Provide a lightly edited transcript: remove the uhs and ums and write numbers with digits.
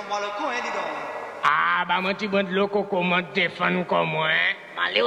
moi le coin, dis donc. Ah, bah, moi, tu veux de l'eau, comment défendre comme moi, hein? Malé